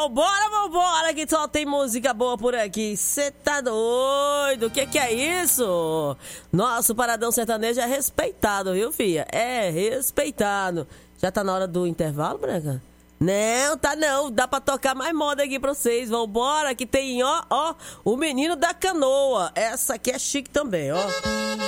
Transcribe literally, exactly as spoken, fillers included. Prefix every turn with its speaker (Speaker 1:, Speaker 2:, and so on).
Speaker 1: Vambora, vambora, que só tem música boa por aqui. Cê tá doido? O que que é isso? Nosso Paradão Sertanejo é respeitado, viu, filha? É respeitado. Já tá na hora do intervalo, Branca? Não, tá não. Dá pra tocar mais moda aqui pra vocês. Vambora, que tem, ó, ó, o Menino da Canoa. Essa aqui é chique também, ó.